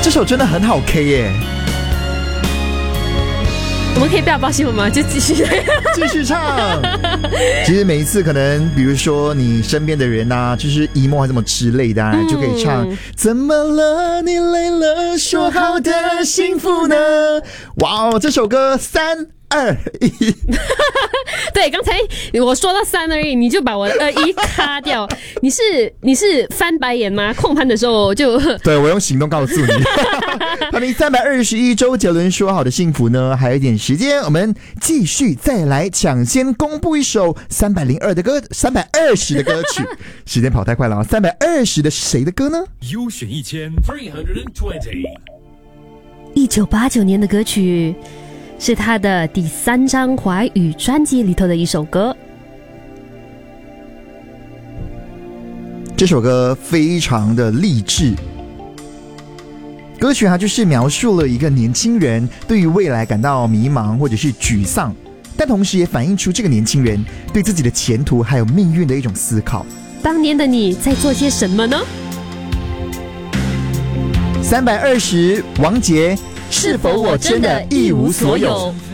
这首真的很好 K 耶。 我们可以不要报新闻吗？就继续唱。其实每一次可能比如说你身边的人啊，就是 emo 还是什么之类的啊，就可以唱怎么了你累了说好的幸福呢。哇哦，这首歌3、2、1。 对，刚才我说到3而已，你就把我的1卡掉。你是翻白眼吗？控盘的时候就对，我用行动告诉你。排名321，周杰伦说好的幸福呢？还有一点时间，我们继续再来抢先公布一首320的歌曲。时间跑太快了啊！320的是谁的歌呢？ 优选1320。 1989年的歌曲，是他的第3张华语专辑里头的一首歌。 这首歌非常的励志。歌曲它就是描述了一个年轻人对于未来感到迷茫或者是沮丧，但同时也反映出这个年轻人对自己的前途还有命运的一种思考。 当年的你在做些什么呢 ？320，王杰，是否我真的一无所有？